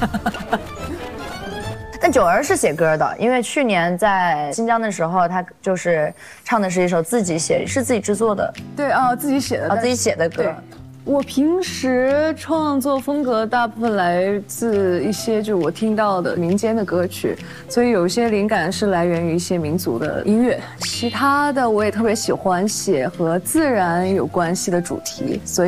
但九儿是写歌的，因为去年在新疆的时候，他就是唱的是一首自己写，是自己制作的， 对啊，自己写的， 自己写的歌。 我平时创作风格大部分来自一些就我听到的民间的歌曲，所以有一些灵感是来源于一些民族的音乐。其他的我也特别喜欢写和自然有关系的主题，所以。